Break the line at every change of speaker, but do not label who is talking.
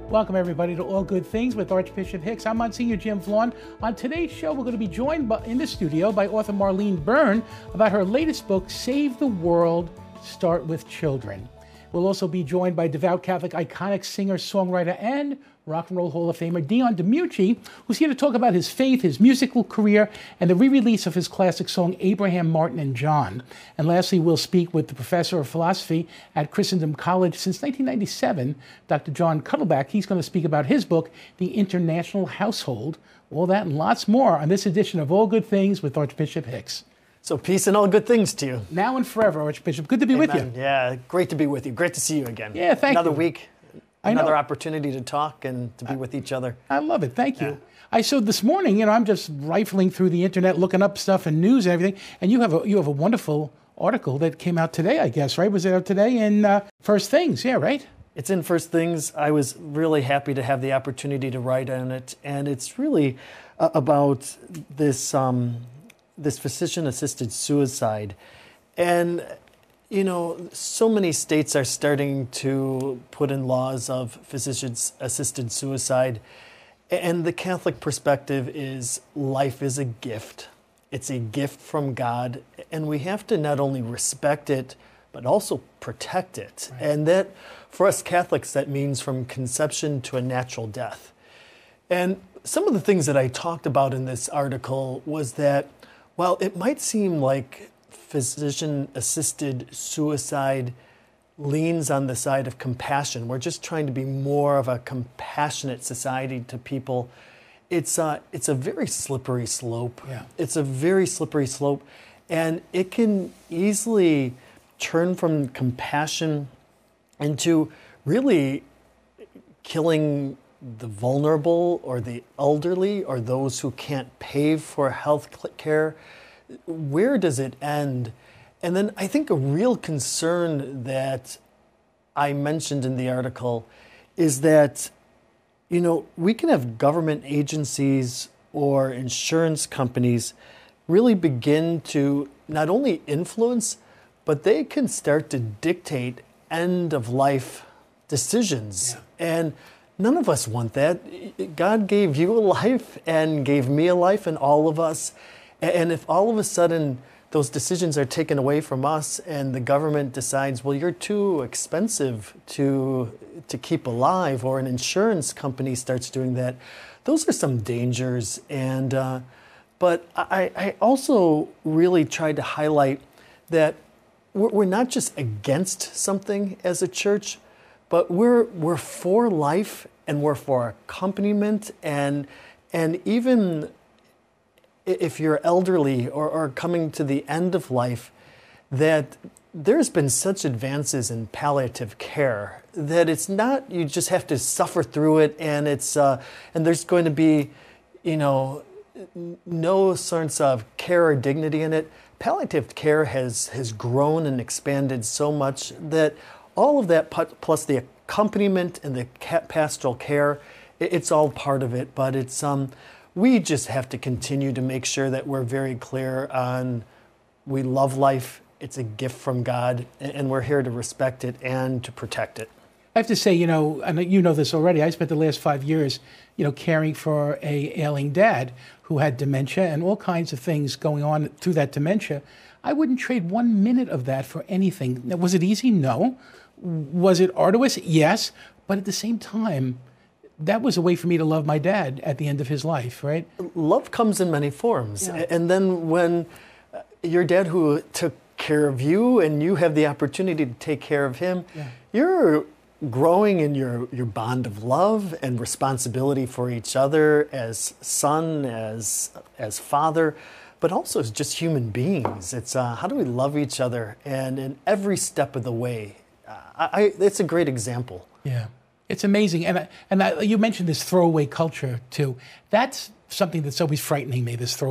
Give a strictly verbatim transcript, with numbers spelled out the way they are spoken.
Welcome, everybody, to All Good Things with Archbishop Hicks. I'm Monsignor Jim Vaughn. On today's show, we're going to be joined by, in the studio by author Marlene Byrne about her latest book, Save the World, Start with Children. We'll also be joined by devout Catholic iconic singer, songwriter, and Rock and Roll Hall of Famer Dion DiMucci, who's here to talk about his faith, his musical career, and the re-release of his classic song, Abraham, Martin, and John. And lastly, we'll speak with the professor of philosophy at Christendom College since nineteen ninety-seven, Doctor John Cuddleback. He's going to speak about his book, The International Household. All that and lots more on this edition of All Good Things with Archbishop Hicks.
So peace and all good things to you.
Now and forever, Archbishop. Good to be
Amen.
with you.
Yeah, great to be with you. Great to see you again.
Yeah, thank
Another
you.
Another week, another opportunity to talk and to be with each other.
I love it. Thank you.
Yeah.
I so this morning, you know, I'm just rifling through the internet, looking up stuff and news and everything, and you have a you have a wonderful article that came out today, I guess, right? Was it out today in uh, First Things? Yeah, right?
It's in First Things. I was really happy to have the opportunity to write on it, and it's really uh, about this um, this physician-assisted suicide. And, you know, so many states are starting to put in laws of physician-assisted suicide. And the Catholic perspective is life is a gift. It's a gift from God, and we have to not only respect it, but also protect it. Right. And that, for us Catholics, that means from conception to a natural death. And some of the things that I talked about in this article was that, while it might seem like physician-assisted suicide leans on the side of compassion, we're just trying to be more of a compassionate society to people, it's a, it's a very slippery slope.
Yeah.
It's a very slippery slope, and it can easily turn from compassion into really killing the vulnerable or the elderly or those who can't pay for health care. Where does it end? And then I think a real concern that I mentioned in the article is that, you know, we can have government agencies or insurance companies really begin to not only influence, but they can start to dictate end-of-life decisions. Yeah. And none of us want that. God gave you a life and gave me a life and all of us. And if all of a sudden those decisions are taken away from us and the government decides, well, you're too expensive to, to keep alive, or an insurance company starts doing that, those are some dangers. And uh, but I, I also really tried to highlight that we're, we're not just against something as a church, but we're we're for life, and we're for accompaniment, and and even if you're elderly or, or coming to the end of life, that there's been such advances in palliative care that it's not, you just have to suffer through it, and it's uh, and there's going to be, you know, no sense of care or dignity in it. Palliative care has has grown and expanded so much that all of that plus the accompaniment and the pastoral care, it's all part of it. But it's um. We just have to continue to make sure that we're very clear on we love life, it's a gift from God, and we're here to respect it and to protect it.
I have to say, you know, and you know this already, I spent the last five years, you know, caring for a ailing dad who had dementia and all kinds of things going on through that dementia. I wouldn't trade one minute of that for anything. Now, was it easy? No. Was it arduous? Yes. But at the same time, that was a way for me to love my dad at the end of his life, right?
Love comes in many forms.
Yeah.
And then when your dad who took care of you and you have the opportunity to take care of him, yeah. You're growing in your, your bond of love and responsibility for each other as son, as, as father, but also as just human beings. It's uh, how do we love each other? And in every step of the way, uh, I, it's a great example.
Yeah. It's amazing. And, I, and I, you mentioned this throwaway culture, too. That's something that's always frightening me, this throwaway